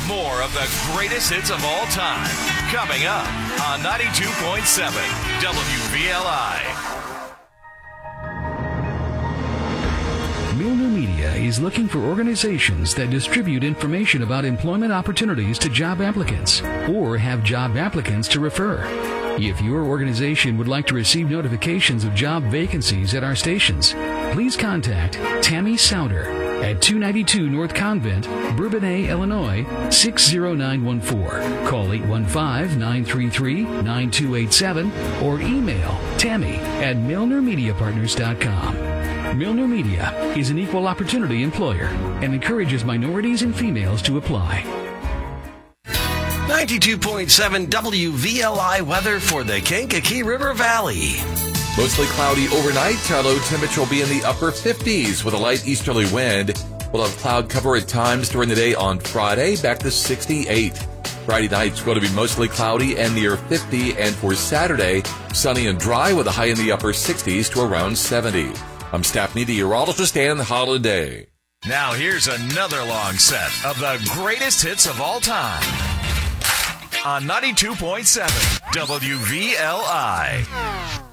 More of the greatest hits of all time. Coming up on 92.7 WVLI. Milner Media is looking for organizations that distribute information about employment opportunities to job applicants or have job applicants to refer. If your organization would like to receive notifications of job vacancies at our stations, please contact Tammy Souter at 292 North Convent, Bourbonnais, Illinois, 60914. Call 815-933-9287 or email Tammy at MilnerMediaPartners.com. Milner Media is an equal opportunity employer and encourages minorities and females to apply. 92.7 WVLI weather for the Kankakee River Valley. Mostly cloudy overnight. Our low temperature will be in the upper 50s with a light easterly wind. We'll have cloud cover at times during the day on Friday, back to 68. Friday night's going to be mostly cloudy and near 50. And for Saturday, sunny and dry with a high in the upper 60s to around 70. I'm staff meteorologist Dan Holiday. Now here's another long set of the greatest hits of all time on 92.7 WVLI.